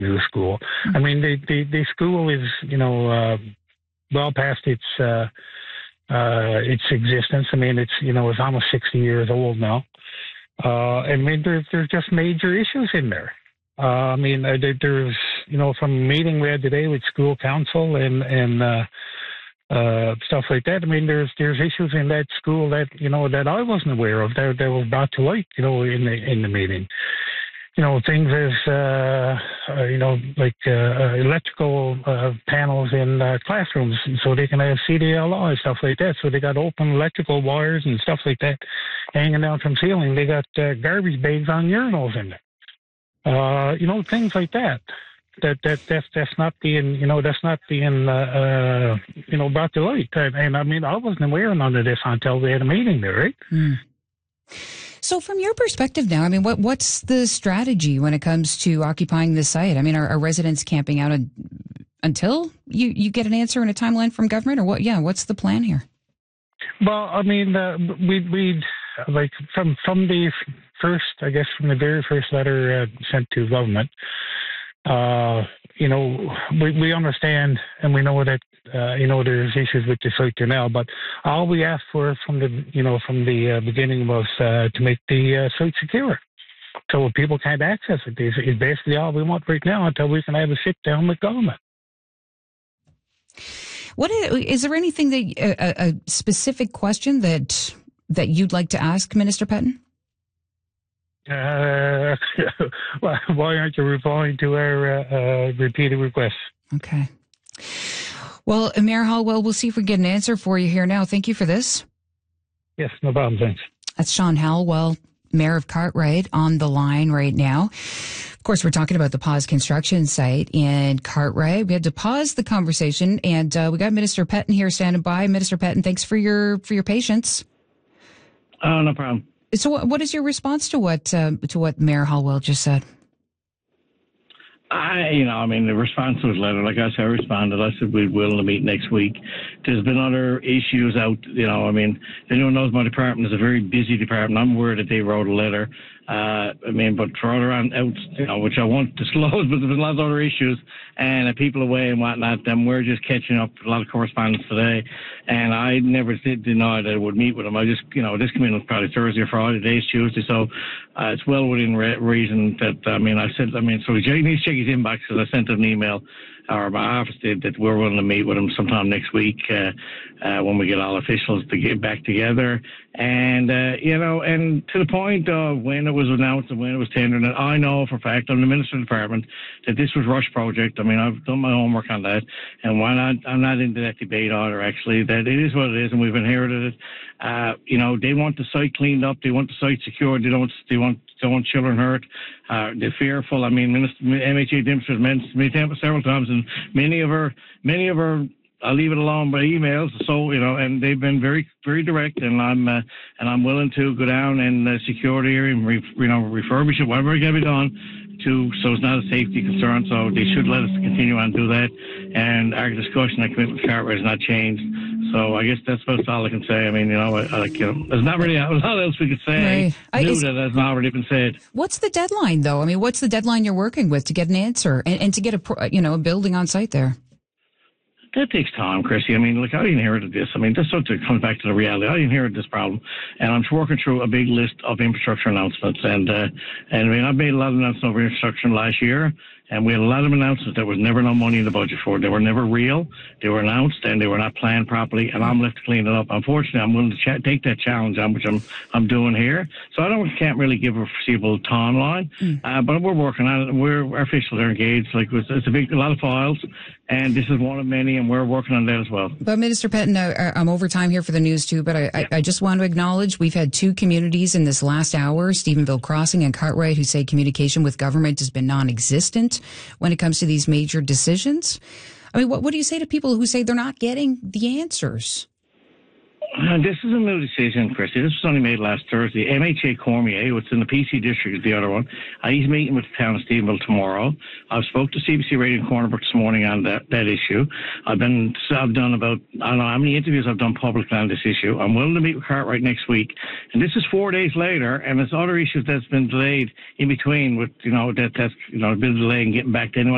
new school. I mean, the school is, well past its existence. I mean, it's almost 60 years old now. I mean, there's just major issues in there. I mean, there's, from a meeting we had today with school council and stuff like that. I mean, there's issues in that school that that I wasn't aware of that was brought to light, in the meeting. Things as like electrical panels in classrooms, so they can have CDLI and stuff like that. So they got open electrical wires and stuff like that hanging down from ceiling. They got garbage bags on urinals in there. Things like that. That's not being brought to light. And I mean, I wasn't aware of none of this until we had a meeting there, right? Mm. So from your perspective now, I mean, what's the strategy when it comes to occupying this site? I mean, are residents camping out until you get an answer and a timeline from government, or what? Yeah, what's the plan here? Well, I mean, we like from the first, I guess, from the very first letter sent to government. We understand and we know that there's issues with the site there now, but all we asked for from the beginning was to make the site secure, so people can't access it. Is basically all we want right now until we can have a sit down with government. Is there anything that a specific question that you'd like to ask Minister Petten? Why aren't you replying to our repeated requests? Okay. Well, Mayor Hallwell, we'll see if we can get an answer for you here now. Thank you for this. Yes, no problem. Thanks. That's Sean Hallwell, Mayor of Cartwright, on the line right now. Of course, we're talking about the paused construction site in Cartwright. We had to pause the conversation, and we got Minister Petten here standing by. Minister Petten, thanks for your patience. Oh, no problem. So what is your response to what Mayor Hallwell just said? The response was letter. Like I said, I responded. I said we'd willing to meet next week. There's been other issues out, anyone knows my department is a very busy department. I'm aware that they wrote a letter. But further on out, which I won't disclose, but there's been lots of other issues and people away and whatnot. And we're just catching up with a lot of correspondence today. And I never did deny that I would meet with them. I just, this came in was probably Thursday or Friday, today's Tuesday. So it's well within reason that, so he needs to check his inbox because I sent him an email, or my office did, that we're willing to meet with him sometime next week when we get all officials to get back together. And, and to the point of when it was announced and when it was tendered, and I know for a fact, I'm the Minister of the Department, that this was rush project. I mean, I've done my homework on that. And why not? I'm not into that debate either, actually, that it is what it is and we've inherited it. They want the site cleaned up. They want the site secured. They don't want children hurt. They're fearful. I mean, MHA demonstrators mentioned several times, and many of our I'll leave it alone by emails. So and they've been very, very direct, and I'm willing to go down and secure the area and refurbish it, whatever can be done, so it's not a safety concern. So they should let us continue on and do that. And our discussion and commitment to Cartwright has not changed. So I guess that's about all I can say. I mean, there's not really a lot else we could say. Right. That has not already been said. What's the deadline, though? I mean, what's the deadline you're working with to get an answer and to get a building on site there? That takes time, Chrissy. I mean, look, I inherited this. I mean, this sort of comes back to the reality. I inherited this problem, and I'm working through a big list of infrastructure announcements. And I mean, I've made a lot of announcements over infrastructure last year, and we had a lot of announcements that was never no money in the budget for. They were never real. They were announced, and they were not planned properly, and I'm left to clean it up. Unfortunately, I'm willing to take that challenge on, which I'm doing here. So I can't really give a foreseeable timeline, but we're working on it. Our officials are engaged. Like it's a lot of files, and this is one of many, and we're working on that as well. But Minister Petten, I'm over time here for the news too, but I just want to acknowledge we've had two communities in this last hour, Stephenville Crossing and Cartwright, who say communication with government has been non-existent when it comes to these major decisions. I mean, what do you say to people who say they're not getting the answers? This is a new decision, Christy. This was only made last Thursday. MHA Cormier, what's in the PC district, is the other one. He's meeting with the town of Stephenville tomorrow. I've spoke to CBC Radio in Cornerbrook this morning on that issue. I've done about, I don't know how many interviews I've done publicly on this issue. I'm willing to meet with Cartwright next week. And this is 4 days later, and there's other issues that's been delayed in between with, that's been delayed in getting back to anyone.